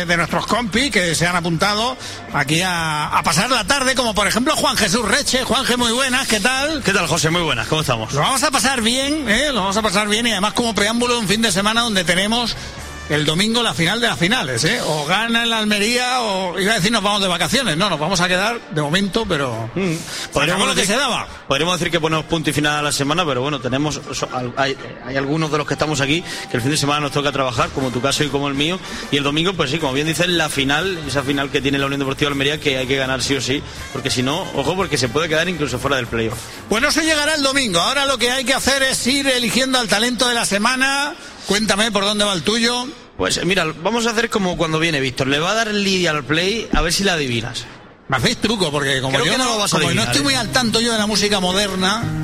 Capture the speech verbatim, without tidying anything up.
de nuestros compis que se han apuntado aquí a, a pasar la tarde, como por ejemplo Juan Jesús Reche. Juanje, muy buenas, ¿qué tal? ¿Qué tal, José? Muy buenas, ¿cómo estamos? Lo vamos a pasar bien, ¿eh? Lo vamos a pasar bien y además como preámbulo un fin de semana donde tenemos el domingo la final de las finales, ¿eh? O gana en la Almería o iba a decir nos vamos de vacaciones. No, nos vamos a quedar de momento, pero mm. podríamos lo que decir, se daba. Podríamos decir que ponemos punto y final a la semana, pero bueno, tenemos hay, hay algunos de los que estamos aquí que el fin de semana nos toca trabajar, como tu caso y como el mío, y el domingo, pues sí, como bien dices, la final, esa final que tiene la Unión Deportiva Almería, que hay que ganar sí o sí, porque si no, ojo, porque se puede quedar incluso fuera del playoff. Bueno, eso llegará el domingo. Ahora lo que hay que hacer es ir eligiendo al talento de la semana. Cuéntame por dónde va el tuyo. Pues mira, vamos a hacer como cuando viene Víctor. Le va a dar el lead al play a ver si la adivinas. Me hacéis truco, porque como Creo yo no, no, lo vas a como adivinar, no estoy ¿eh? muy al tanto yo de la música moderna,